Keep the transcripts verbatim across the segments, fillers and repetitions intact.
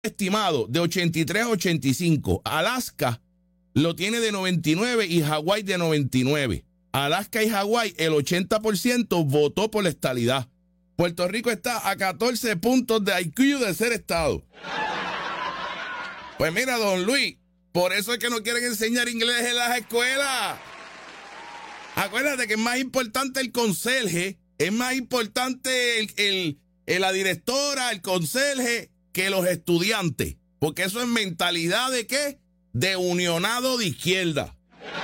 estimado de ochenta y tres a ochenta y cinco. Alaska lo tiene de noventa y nueve y Hawái de noventa y nueve. Alaska y Hawái, el ochenta por ciento votó por la estadidad. Puerto Rico está a catorce puntos de I Q de ser estado. Pues mira, don Luis, por eso es que no quieren enseñar inglés en las escuelas. Acuérdate que es más importante el conserje, es más importante el, el, el, la directora, el conserje, que los estudiantes. Porque eso es mentalidad de ¿qué? De unionado de izquierda.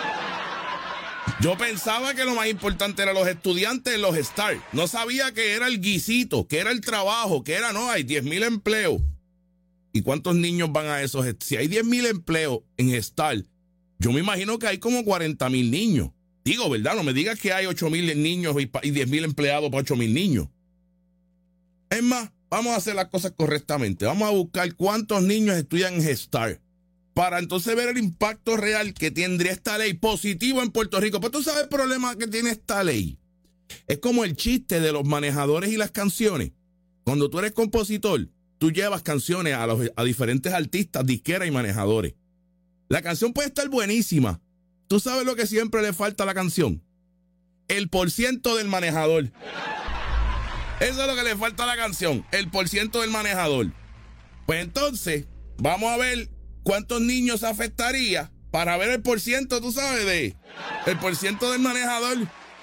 Yo pensaba que lo más importante eran los estudiantes, los S T A R. No sabía que era el guisito, que era el trabajo, que era, no, hay diez mil empleos. ¿Y cuántos niños van a esos? Si hay diez mil empleos en S T A R, yo me imagino que hay como cuarenta mil niños. Digo, ¿verdad? No me digas que hay ocho mil niños y diez mil empleados para ocho mil niños. Es más, vamos a hacer las cosas correctamente. Vamos a buscar cuántos niños estudian en S T A R, para entonces ver el impacto real que tendría esta ley positivo en Puerto Rico. Pero tú sabes el problema que tiene esta ley. Es como el chiste de los manejadores y las canciones. Cuando tú eres compositor, tú llevas canciones a, los, a diferentes artistas, disqueras y manejadores. La canción puede estar buenísima. ¿Tú sabes lo que siempre le falta a la canción? El porciento del manejador. Eso es lo que le falta a la canción, el porciento del manejador. Pues entonces, vamos a ver cuántos niños afectaría para ver el porciento, tú sabes, de el porciento del manejador.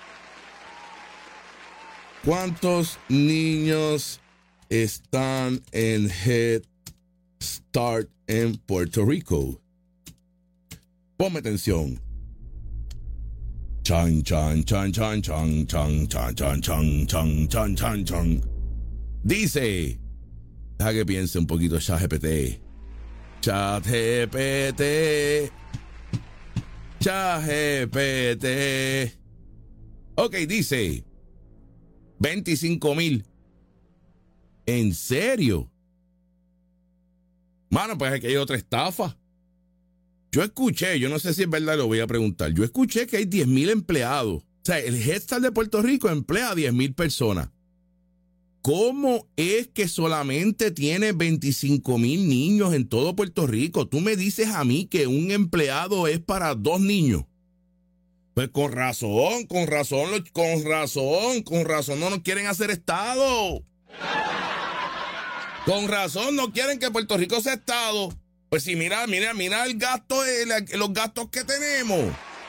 ¿Cuántos niños están en Head Start en Puerto Rico? Ponme atención. Chan, chan, chan, chan, chan, chan, chan, chan, chan, chan, chan, chan, chan. Dice, deja que piense un poquito ChatGPT. ChatGPT. ChatGPT. Ok, dice veinticinco mil. ¿En serio? Mano, pues aquí hay otra estafa. Yo escuché, yo no sé si es verdad, lo voy a preguntar. Yo escuché que hay diez mil empleados. O sea, el Head Start de Puerto Rico emplea a diez mil personas. ¿Cómo es que solamente tiene veinticinco mil niños en todo Puerto Rico? Tú me dices a mí que un empleado es para dos niños. Pues con razón, con razón, con razón, con razón no nos quieren hacer estado. Con razón no quieren que Puerto Rico sea estado. Pues sí, mira, mira, mira el gasto, el, los gastos que tenemos.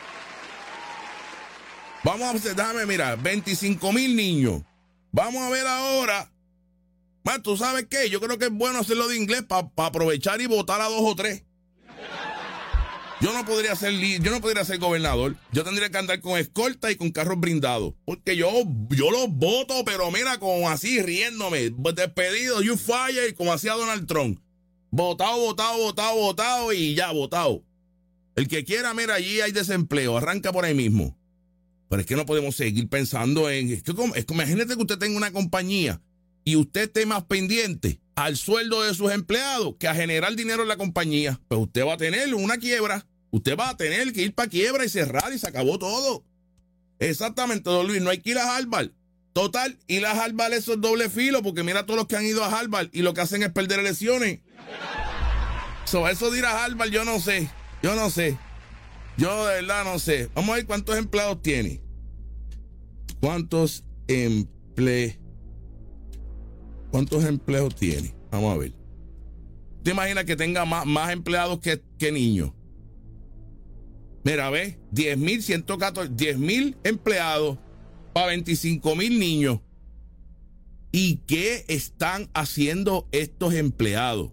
Vamos a hacer, déjame mirar, veinticinco mil niños. Vamos a ver ahora. Más, ¿tú sabes qué? Yo creo que es bueno hacerlo de inglés para pa aprovechar y votar a dos o tres. Yo no podría ser yo no podría ser gobernador. Yo tendría que andar con escolta y con carros blindados. Porque yo, yo los voto, pero mira, como así, riéndome. Despedido, you fire, como hacía Donald Trump. Votado, votado, votado, votado y ya, votado. El que quiera, mira, allí hay desempleo. Arranca por ahí mismo. Pero es que no podemos seguir pensando en... Es que, es que imagínate que usted tenga una compañía y usted esté más pendiente al sueldo de sus empleados que a generar dinero en la compañía. Pues usted va a tener una quiebra. Usted va a tener que ir para quiebra y cerrar y se acabó todo. Exactamente, don Luis. No hay que ir a Harvard. Total, ir a Harvard eso es doble filo porque mira todos los que han ido a Harvard y lo que hacen es perder elecciones. So, eso de ir a Harvard yo no sé. Yo no sé. Yo de verdad no sé. Vamos a ver cuántos empleados tiene. ¿Cuántos emple... ¿Cuántos empleos tiene? Vamos a ver. ¿Te imaginas que tenga más, más empleados que, que niños? Mira, ve, diez mil ciento catorce, diez mil empleados para veinticinco mil niños. ¿Y qué están haciendo estos empleados?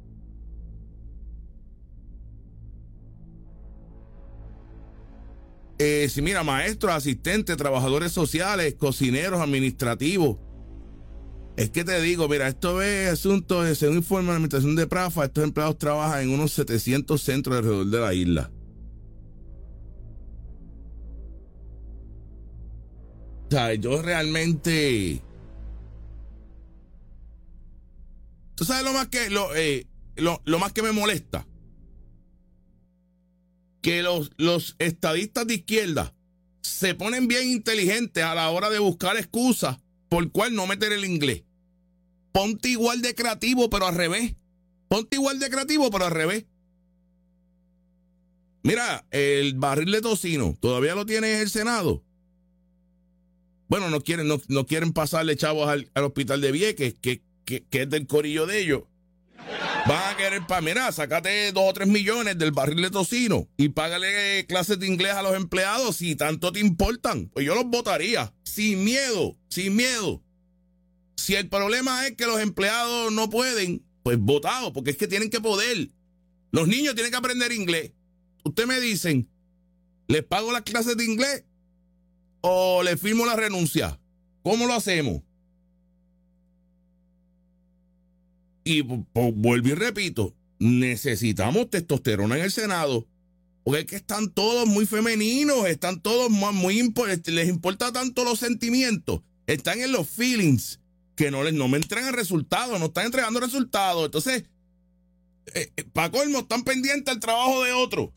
Eh, si mira, maestros, asistentes, trabajadores sociales, cocineros, administrativos. Es que te digo, mira, esto es asunto, de, según informa la administración de Prafa, estos empleados trabajan en unos setecientos centros alrededor de la isla. O sea, yo realmente... ¿Tú sabes lo más que, lo, eh, lo, lo más que me molesta? Que los, los estadistas de izquierda se ponen bien inteligentes a la hora de buscar excusas por cual no meter el inglés. Ponte igual de creativo, pero al revés. Ponte igual de creativo, pero al revés. Mira, el barril de tocino, ¿todavía lo tiene el Senado? Bueno, no quieren, no, no quieren pasarle chavos al, al hospital de Vieques, que, que, que es del corillo de ellos. Van a querer, para, mira, sacate dos o tres millones del barril de tocino y págale clases de inglés a los empleados si tanto te importan. Pues yo los votaría, sin miedo, sin miedo. Si el problema es que los empleados no pueden, pues votado, porque es que tienen que poder. Los niños tienen que aprender inglés. Ustedes me dicen, ¿les pago las clases de inglés o les firmo la renuncia? ¿Cómo lo hacemos? Y pues, vuelvo y repito, necesitamos testosterona en el Senado, porque es que están todos muy femeninos, están todos muy, muy les importa tanto los sentimientos, están en los feelings, que no les no me entregan resultados, no están entregando resultados. Entonces, eh, eh, para colmo, están pendientes al trabajo de otro.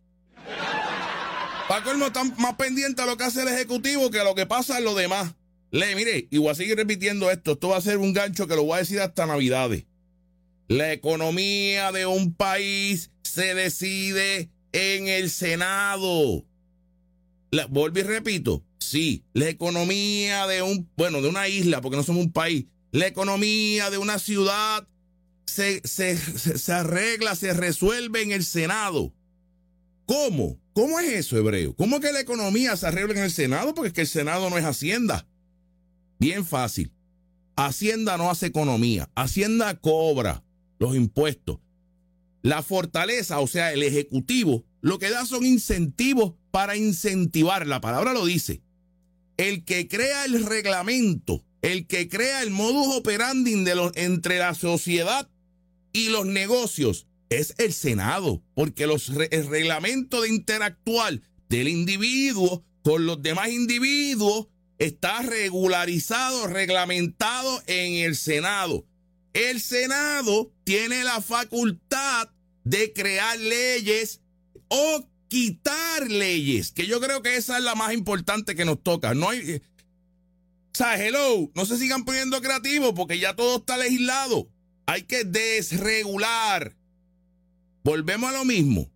Para colmo, están más pendientes a lo que hace el Ejecutivo que a lo que pasa en los demás. Le, mire, y voy a seguir repitiendo esto, esto va a ser un gancho que lo voy a decir hasta Navidades. La economía de un país se decide en el Senado. La, vuelvo y repito, sí, la economía de un, bueno, de una isla, porque no somos un país, la economía de una ciudad se, se, se, se arregla, se resuelve en el Senado. ¿Cómo? ¿Cómo es eso, Hebreo? ¿Cómo que la economía se arregla en el Senado? Porque es que el Senado no es Hacienda. Bien fácil. Hacienda no hace economía. Hacienda cobra los impuestos. La fortaleza, o sea, el Ejecutivo, lo que da son incentivos para incentivar. La palabra lo dice. El que crea el reglamento, el que crea el modus operandi de los, entre la sociedad y los negocios, es el Senado, porque los, el reglamento de interactuar del individuo con los demás individuos está regularizado, reglamentado en el Senado. El Senado tiene la facultad de crear leyes o quitar leyes, que yo creo que esa es la más importante que nos toca. No hay, o sea, hello, no se sigan poniendo creativos porque ya todo está legislado. Hay que desregular. Volvemos a lo mismo.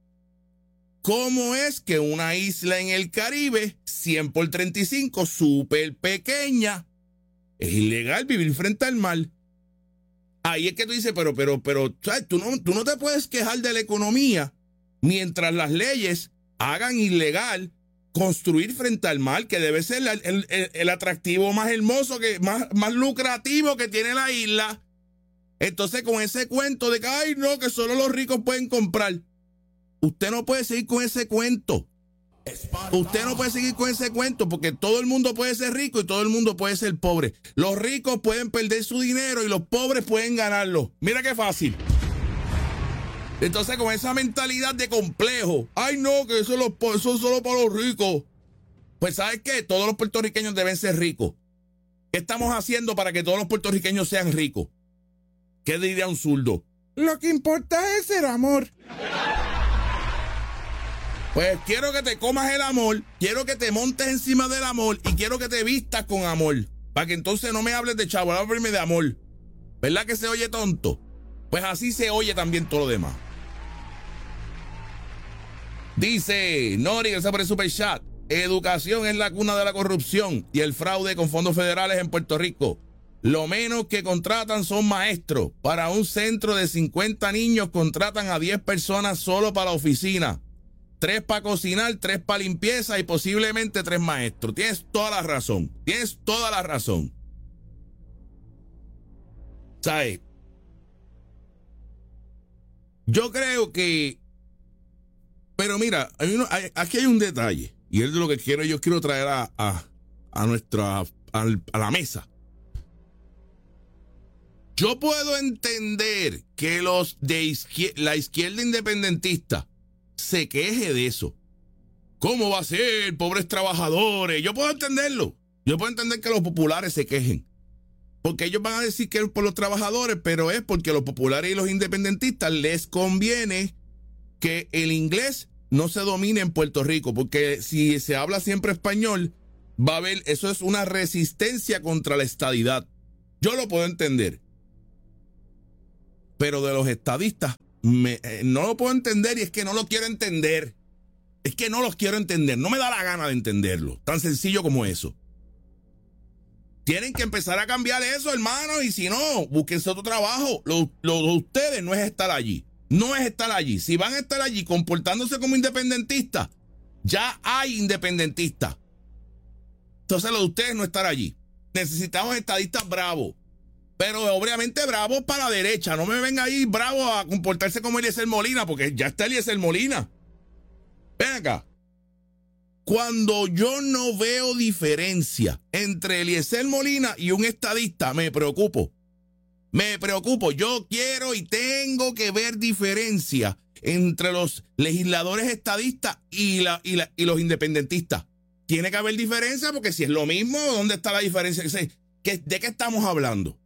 ¿Cómo es que una isla en el Caribe, cien por treinta y cinco, súper pequeña, es ilegal vivir frente al mar? Ahí es que tú dices, pero, pero, pero, ¿sabes? Tú no, tú no te puedes quejar de la economía mientras las leyes hagan ilegal construir frente al mar, que debe ser el, el, el, el atractivo más hermoso, que, más, más lucrativo que tiene la isla. Entonces, con ese cuento de que, ay, no, que solo los ricos pueden comprar. Usted no puede seguir con ese cuento. Usted no puede seguir con ese cuento porque todo el mundo puede ser rico y todo el mundo puede ser pobre. Los ricos pueden perder su dinero y los pobres pueden ganarlo. Mira qué fácil. Entonces, con esa mentalidad de complejo, ay, no, que eso, los, eso es solo para los ricos. Pues, ¿sabes qué? Todos los puertorriqueños deben ser ricos. ¿Qué estamos haciendo para que todos los puertorriqueños sean ricos? ¿Qué diría un zurdo? Lo que importa es el amor. Pues quiero que te comas el amor, quiero que te montes encima del amor y quiero que te vistas con amor. Para que entonces no me hables de chavo, háblame de amor. ¿Verdad que se oye tonto? Pues así se oye también todo lo demás. Dice Nori, gracias por el super chat. Educación es la cuna de la corrupción y el fraude con fondos federales en Puerto Rico. Lo menos que contratan son maestros. Para un centro de cincuenta niños contratan a diez personas solo para la oficina. Tres para cocinar, tres para limpieza y posiblemente tres maestros. Tienes toda la razón. Tienes toda la razón. ¿Sabes? Yo creo que... Pero mira, hay uno, hay, aquí hay un detalle. Y es de lo que quiero, yo quiero traer a, a, a nuestra... A, a la mesa. Yo puedo entender que los de izquier- la izquierda independentista se queje de eso. ¿Cómo va a ser? Pobres trabajadores. Yo puedo entenderlo. Yo puedo entender que los populares se quejen. Porque ellos van a decir que es por los trabajadores, pero es porque a los populares y los independentistas les conviene que el inglés no se domine en Puerto Rico. Porque si se habla siempre español, va a haber, eso es una resistencia contra la estadidad. Yo lo puedo entender. Pero de los estadistas, me, eh, no lo puedo entender y es que no lo quiero entender. Es que no los quiero entender. No me da la gana de entenderlo. Tan sencillo como eso. Tienen que empezar a cambiar eso, hermano. Y si no, búsquense otro trabajo. Lo, lo de ustedes no es estar allí. No es estar allí. Si van a estar allí comportándose como independentistas, ya hay independentistas. Entonces lo de ustedes no es estar allí. Necesitamos estadistas bravos. Pero obviamente bravos para la derecha. No me venga ahí bravos a comportarse como Eliezer Molina, porque ya está Eliezer Molina. Ven acá. Cuando yo no veo diferencia entre Eliezer Molina y un estadista, me preocupo. Me preocupo. Yo quiero y tengo que ver diferencia entre los legisladores estadistas y, la, y, la, y los independentistas. Tiene que haber diferencia porque si es lo mismo, ¿dónde está la diferencia? ¿De qué estamos hablando?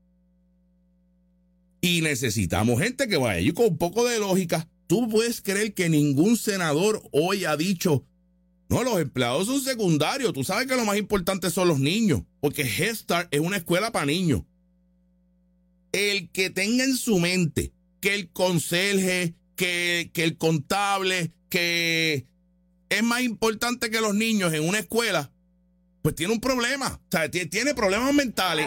Y necesitamos gente que vaya allí con un poco de lógica. ¿Tú puedes creer que ningún senador hoy ha dicho, no, los empleados son secundarios? Tú sabes que lo más importante son los niños, porque Head Start es una escuela para niños. El que tenga en su mente que el conserje, que, que el contable, que es más importante que los niños en una escuela, pues tiene un problema. O sea, tiene problemas mentales.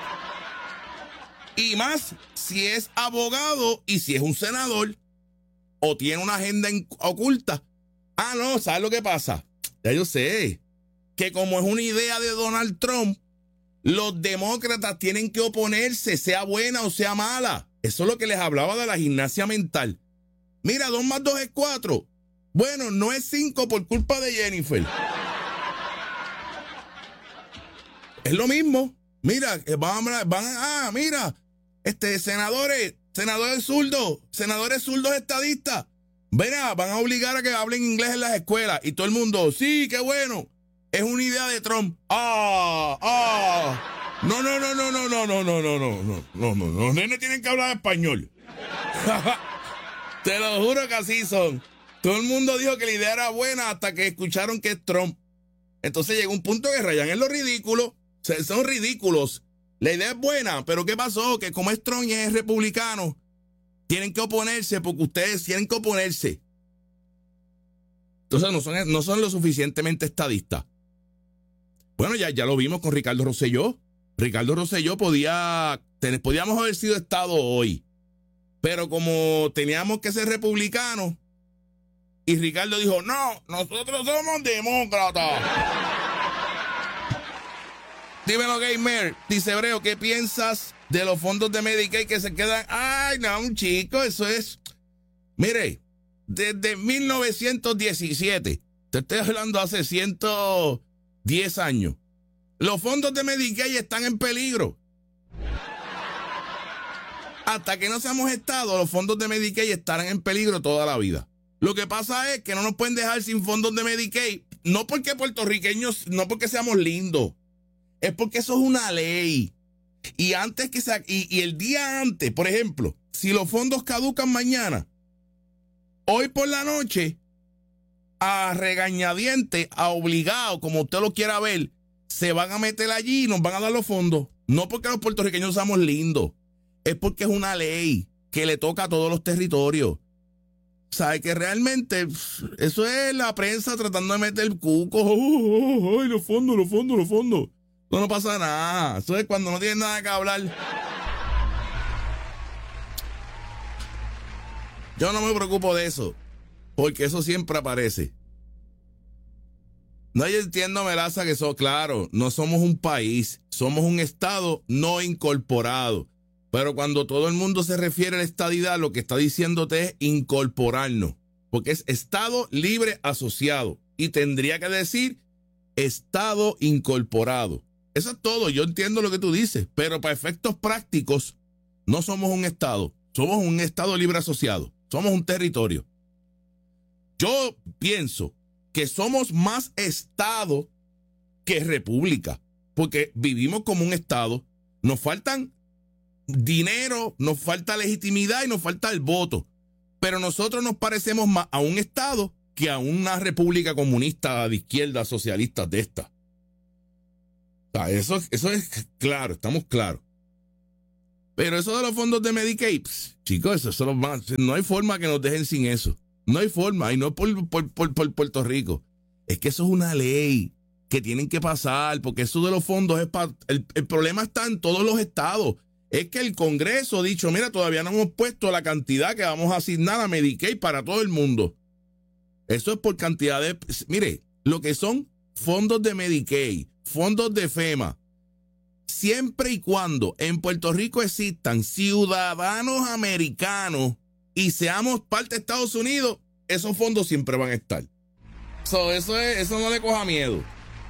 Y más si es abogado y si es un senador o tiene una agenda oculta. Ah, no, ¿sabes lo que pasa? Ya yo sé que como es una idea de Donald Trump, los demócratas tienen que oponerse, sea buena o sea mala. Eso es lo que les hablaba de la gimnasia mental. Mira, dos más dos es cuatro. Bueno, no es cinco por culpa de Jennifer. Es lo mismo. Mira, van, van ah, mira, este, senadores, senadores zurdos, senadores zurdos estadistas. Verá, van a obligar a que hablen inglés en las escuelas. Y todo el mundo, sí, qué bueno. Es una idea de Trump. Ah, ah. No, no, no, no, no, no, no, no, no, no, no, no, no. Los nenes tienen que hablar español. Te lo juro que así son. Todo el mundo dijo que la idea era buena hasta que escucharon que es Trump. Entonces llegó un punto que rayan en lo ridículo. Son ridículos. La idea es buena, pero ¿qué pasó? Que como es Trump y es republicano, tienen que oponerse porque ustedes tienen que oponerse. Entonces no son, no son lo suficientemente estadistas. Bueno, ya, ya lo vimos con Ricardo Rosselló. Ricardo Rosselló podía, ten, podíamos haber sido Estado hoy, pero como teníamos que ser republicanos, y Ricardo dijo, no, nosotros somos demócratas. Dímelo, Gamer. Dice Hebreo, ¿qué piensas de los fondos de Medicaid que se quedan? Ay, no, un chico, eso es... Mire, desde mil novecientos diecisiete, te estoy hablando hace ciento diez años, los fondos de Medicaid están en peligro. Hasta que no seamos Estado, los fondos de Medicaid estarán en peligro toda la vida. Lo que pasa es que no nos pueden dejar sin fondos de Medicaid, no porque puertorriqueños, no porque seamos lindos, es porque eso es una ley. Y antes que sea, y, y el día antes, por ejemplo, si los fondos caducan mañana, hoy por la noche, a regañadiente, a obligado, como usted lo quiera ver, se van a meter allí y nos van a dar los fondos. No porque los puertorriqueños seamos lindos, es porque es una ley que le toca a todos los territorios. ¿Sabe? Que realmente eso es la prensa tratando de meter el cuco. Oh, oh, oh, ay, los fondos, los fondos, los fondos. No, no pasa nada. Eso es cuando no tienen nada que hablar. Yo no me preocupo de eso, porque eso siempre aparece. No, yo entiendo, Melaza, que eso, claro, no somos un país, somos un estado no incorporado. Pero cuando todo el mundo se refiere a la estadidad, lo que está diciéndote es incorporarnos, porque es Estado Libre Asociado y tendría que decir Estado Incorporado. Eso es todo, yo entiendo lo que tú dices, pero para efectos prácticos no somos un Estado, somos un Estado Libre Asociado, somos un territorio. Yo pienso que somos más Estado que República, porque vivimos como un Estado, nos faltan dinero, nos falta legitimidad y nos falta el voto. Pero nosotros nos parecemos más a un Estado que a una república comunista de izquierda, socialista de esta. O sea, eso, eso es claro, estamos claros. Pero eso de los fondos de Medicaid, pss, chicos, eso, eso más, no hay forma que nos dejen sin eso. No hay forma, y no por, por, por, por Puerto Rico. Es que eso es una ley que tienen que pasar, porque eso de los fondos es para... El, el problema está en todos los estados. Es que el Congreso ha dicho, mira, todavía no hemos puesto la cantidad que vamos a asignar a Medicaid para todo el mundo. Eso es por cantidad de... Mire, lo que son fondos de Medicaid, fondos de FEMA, siempre y cuando en Puerto Rico existan ciudadanos americanos y seamos parte de Estados Unidos, esos fondos siempre van a estar. So, eso, es, eso no le coja miedo.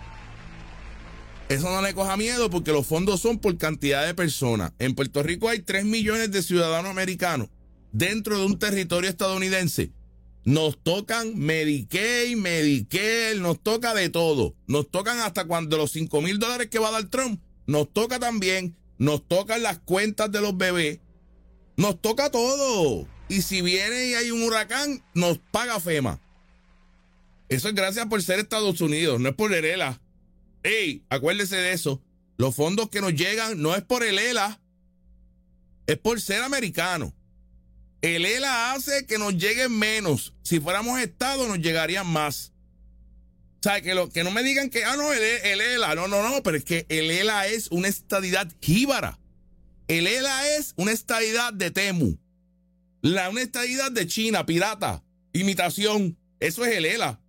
Eso no le coja miedo porque los fondos son por cantidad de personas. En Puerto Rico hay tres millones de ciudadanos americanos dentro de un territorio estadounidense. Nos tocan Medicaid, Medicare, nos toca de todo. Nos tocan hasta cuando los cinco mil dólares que va a dar Trump. Nos toca también, nos tocan las cuentas de los bebés. Nos toca todo. Y si viene y hay un huracán, nos paga FEMA. Eso es gracias por ser Estados Unidos, no es por el E L A. Ey, acuérdese de eso. Los fondos que nos llegan no es por el E L A, es por ser americano. El E L A hace que nos lleguen menos. Si fuéramos Estado, nos llegarían más. O sea, que, lo, que no me digan que, ah, no, el, el E L A. No, no, no, pero es que el E L A es una estadidad jíbara. El E L A es una estadidad de Temu. La, una estadidad de China, pirata, imitación. Eso es el E L A.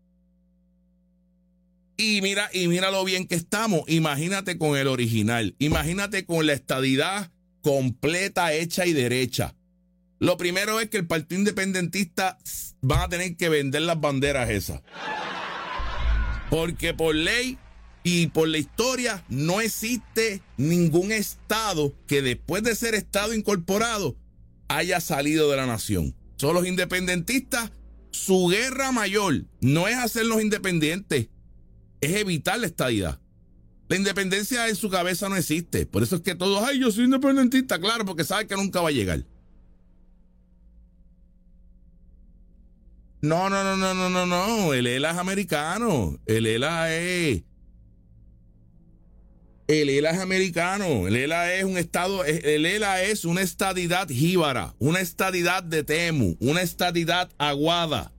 Y mira, y mira lo bien que estamos. Imagínate con el original. Imagínate con la estadidad completa, hecha y derecha. Lo primero es que el Partido Independentista va a tener que vender las banderas esas. Porque por ley y por la historia no existe ningún estado que después de ser estado incorporado haya salido de la nación. Son los independentistas. Su guerra mayor no es hacerlos independientes, es evitar la estadidad. La independencia en su cabeza no existe. Por eso es que todos, ay, yo soy independentista, claro, porque sabe que nunca va a llegar. No, no, no, no, no, no, no. El E L A es americano. El E L A es... El E L A es americano. El E L A es un estado... El E L A es una estadidad jíbara, una estadidad de Temu, una estadidad aguada.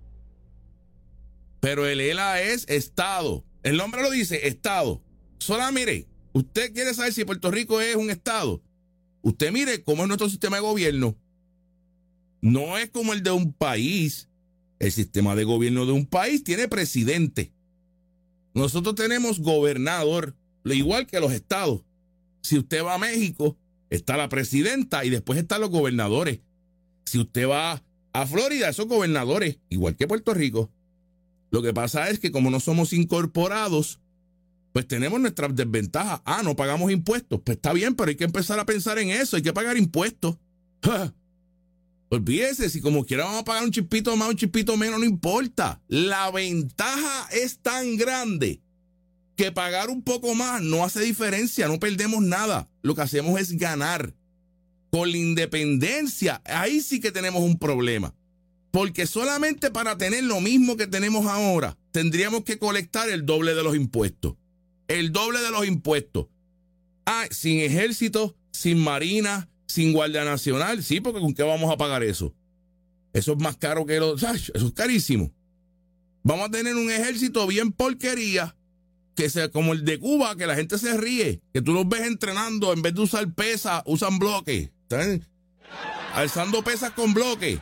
Pero el E L A es estado. El nombre lo dice, estado. Solo mire, usted quiere saber si Puerto Rico es un estado. Usted mire cómo es nuestro sistema de gobierno. No es como el de un país. El sistema de gobierno de un país tiene presidente. Nosotros tenemos gobernador, lo igual que los estados. Si usted va a México, está la presidenta y después están los gobernadores. Si usted va a Florida, esos gobernadores, igual que Puerto Rico. Lo que pasa es que como no somos incorporados, pues tenemos nuestras desventajas. Ah, no pagamos impuestos. Pues está bien, pero hay que empezar a pensar en eso. Hay que pagar impuestos. ¡Ja! Olvídese, si como quiera vamos a pagar un chispito más, un chispito menos, no importa. La ventaja es tan grande que pagar un poco más no hace diferencia, no perdemos nada. Lo que hacemos es ganar. Con la independencia, ahí sí que tenemos un problema. Porque solamente para tener lo mismo que tenemos ahora, tendríamos que colectar el doble de los impuestos. El doble de los impuestos. Ah, sin ejército, sin marina, sin Guardia Nacional. Sí, porque ¿con qué vamos a pagar eso? Eso es más caro que los... Eso es carísimo. Vamos a tener un ejército bien porquería, que sea como el de Cuba, que la gente se ríe, que tú los ves entrenando, en vez de usar pesas, usan bloques. ¿Están alzando pesas con bloques?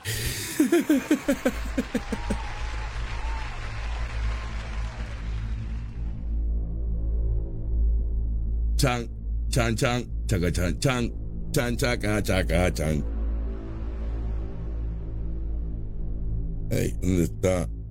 Chan, chan, chan, chaca, chan, chan, chan, chaca, chaca, chan. Hey, ¿dónde está?